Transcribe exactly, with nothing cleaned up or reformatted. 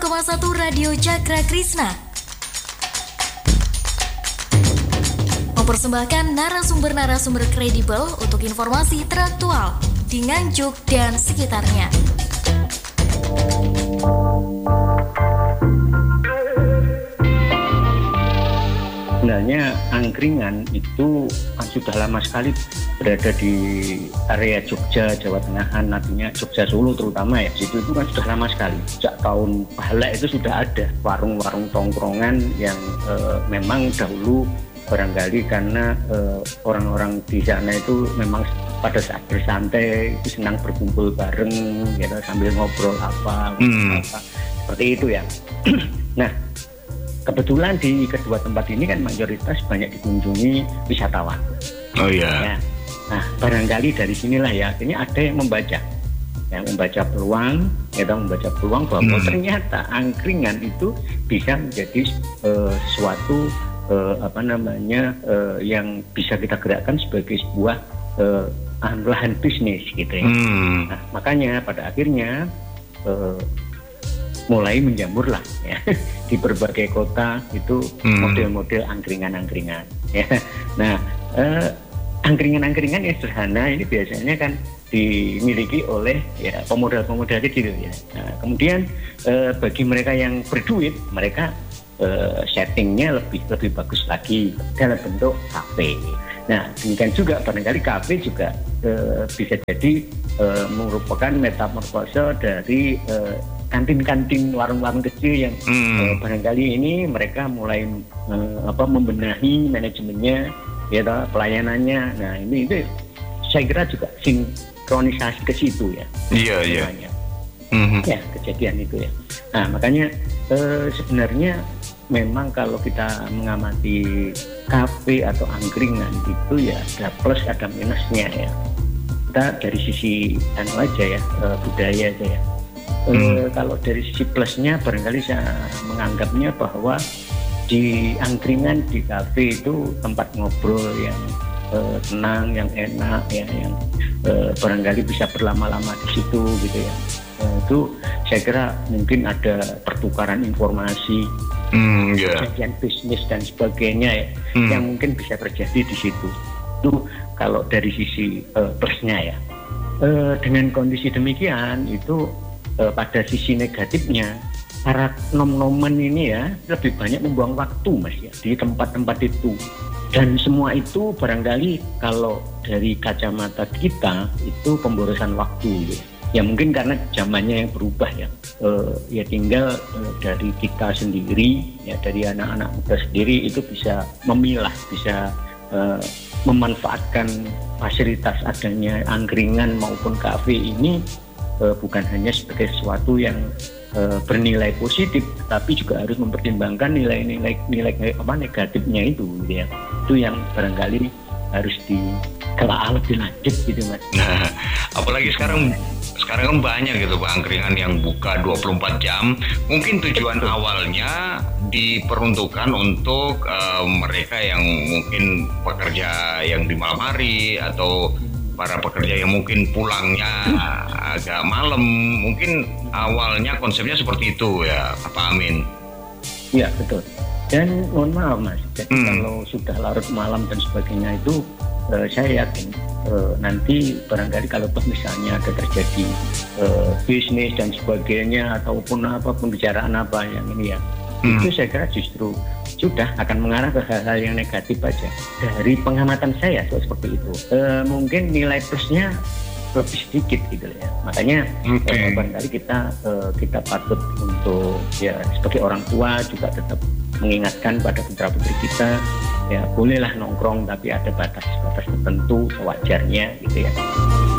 koma satu Radio Cakra Krisna mempersembahkan narasumber-narasumber kredibel untuk informasi teraktual di Nganjuk dan sekitarnya. Sebenarnya angkringan itu kan sudah lama sekali berada di area Jogja, Jawa Tengahan, artinya Jogja Solo terutama ya. Situ itu kan sudah lama sekali. Sejak tahun bala itu sudah ada warung-warung tongkrongan yang e, memang dahulu barangkali karena e, orang-orang di sana itu memang pada saat bersantai itu senang berkumpul bareng, ya sambil ngobrol apa, hmm. apa seperti itu ya. Nah, kebetulan di kedua tempat ini kan mayoritas banyak dikunjungi wisatawan. Oh iya. Ya. Nah, barangkali dari sinilah ya, akhirnya ada yang membaca, yang membaca peluang, ya membaca peluang bahwa hmm. ternyata angkringan itu bisa menjadi uh, suatu uh, apa namanya uh, yang bisa kita gerakkan sebagai sebuah uh, lahan bisnis gitu ya. Hmm. Nah, makanya pada akhirnya uh, mulai menjamurlah ya di berbagai kota itu hmm. model-model angkringan-angkringan ya. Nah, eh, angkringan-angkringan yang sederhana ini biasanya kan dimiliki oleh ya pemodal-pemodal kecil ya. Nah, kemudian eh, bagi mereka yang berduit, mereka eh, settingnya lebih lebih bagus lagi dalam bentuk kafe. Nah, demikian juga barangkali kafe juga eh, bisa jadi eh, merupakan metamorfose dari eh, kantin-kantin warung-warung kecil yang hmm. eh, barangkali ini mereka mulai eh, apa membenahi manajemennya, ya pelayanannya. Nah, ini itu saya kira juga sinkronisasi ke situ ya. Iya, iya. Mm-hmm. Ya, kejadian itu ya. Nah, makanya eh, sebenarnya memang kalau kita mengamati kafe atau angkringan itu ya ada plus ada minusnya ya. Kita dari sisi anu aja ya, eh, budaya aja ya. Hmm. E, kalau dari sisi plusnya barangkali saya menganggapnya bahwa di angkringan, di kafe itu tempat ngobrol yang e, tenang, yang enak ya, yang e, barangkali bisa berlama-lama di situ gitu ya. E, itu saya kira mungkin ada pertukaran informasi, hmm, yeah. kejadian bisnis dan sebagainya ya, hmm. yang mungkin bisa terjadi di situ. Itu kalau dari sisi e, plusnya ya. E, dengan kondisi demikian itu Uh, pada sisi negatifnya para nom-nomen ini ya lebih banyak membuang waktu mas ya di tempat-tempat itu, dan semua itu barangkali kalau dari kacamata kita itu pemborosan waktu ya, ya mungkin karena zamannya yang berubah ya, uh, ya tinggal uh, dari kita sendiri ya, dari anak-anak muda sendiri itu bisa memilah, bisa uh, memanfaatkan fasilitas adanya angkringan maupun kafe ini Uh, bukan hanya sebagai sesuatu yang uh, bernilai positif, tapi juga harus mempertimbangkan nilai-nilai nilai apa negatifnya itu, gitu ya. Itu yang barangkali harus ditelaah lebih lanjut gitu mas. Nah, apalagi sekarang sekarang kan banyak gitu Pak angkringan yang buka dua puluh empat jam. Mungkin tujuan Betul. awalnya diperuntukkan untuk uh, mereka yang mungkin pekerja yang di malam hari atau para pekerja yang mungkin pulangnya agak malam, mungkin awalnya konsepnya seperti itu ya Pak Amin. Iya betul. Dan mohon maaf mas, jadi hmm. kalau sudah larut malam dan sebagainya itu eh, saya yakin eh, nanti barangkali kalau misalnya ada terjadi eh, bisnis dan sebagainya ataupun apa pembicaraan apa yang ini ya, hmm. itu saya kira justru sudah akan mengarah ke hal-hal yang negatif aja. Dari pengamatan saya seperti itu. E, mungkin nilai plusnya lebih sedikit gitu ya. Makanya okay. e, barangkali kita e, kita patut untuk ya sebagai orang tua juga tetap mengingatkan pada putra-putri kita ya bolehlah nongkrong tapi ada batas-batas tertentu sewajarnya gitu ya.